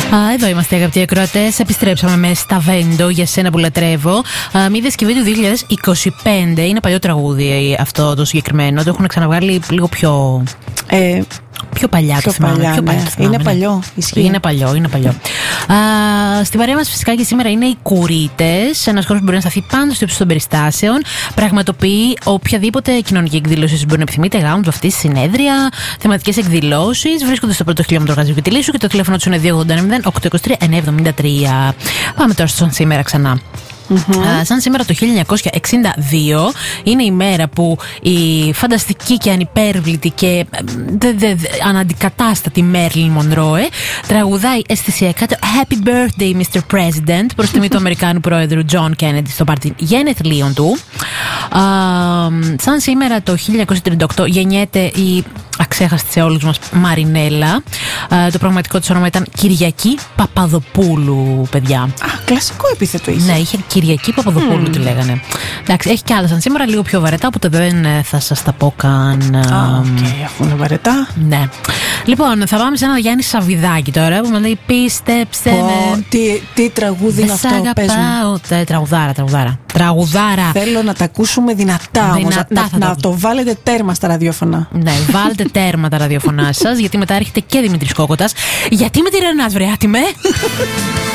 Εδώ είμαστε, αγαπητοί ακροατές. Επιστρέψαμε με Σταβέντο, για σένα που λατρεύω. Μια διασκευή του 2025. Είναι παλιό τραγούδι αυτό το συγκεκριμένο. Το έχουν ξαναβγάλει λίγο πιο. Πιο παλιά το θυμάμαι. Είναι παλιό. Ισχύει. Είναι παλιό. Στην παρέα μας φυσικά και σήμερα είναι οι Κουρίτες. Ένας χώρος που μπορεί να σταθεί πάνω στο ύψος των περιστάσεων. Πραγματοποιεί οποιαδήποτε κοινωνική εκδήλωση μπορεί να επιθυμείτε. Γάμους, βαφτίσεις, συνέδρια, θεματικές εκδηλώσεις. Βρίσκονται στο πρώτο χιλιόμετρο Γαζίου και Τηλίσου και το τηλέφωνο του είναι 289 823 973. Πάμε τώρα στο σήμερα ξανά. Σαν σήμερα το 1962 είναι η μέρα που η φανταστική και ανυπέρβλητη και αναντικατάστατη Μέρλιν Μονρόε τραγουδάει αισθησιακά το Happy Birthday Mr. President προς τιμή του Αμερικάνου πρόεδρου John Kennedy στο πάρτι γενεθλίων του. Σαν σήμερα το 1938 γεννιέται η αξέχαστη σε όλους μας Μαρινέλα. Το πραγματικό της όνομα ήταν Κυριακή Παπαδοπούλου, παιδιά. Κλασικό επίθετο είχε. Ναι, είχε Κυριακή Παπαδοπούλου τη λέγανε. Εντάξει, έχει κι άλλα σαν σήμερα, λίγο πιο βαρετά, οπότε δεν θα σας τα πω καν. Αφού είναι βαρετά. Ναι. Λοιπόν, θα πάμε σε ένα Γιάννη Σαββιδάκη τώρα που μας λέει πίστεψε με. Τι τραγούδι είναι αυτό, πες μου. Τραγουδάρα. Θέλω να τα ακούσουμε δυνατά όμως. Να το βάλετε τέρμα στα ραδιόφωνα. Ναι, βάλτε τέρμα τα ραδιοφωνά σας, γιατί μετά έρχεται και Δημήτρης Κόκοτας. Γιατί με τη Ρενάς, βρε άτιμε.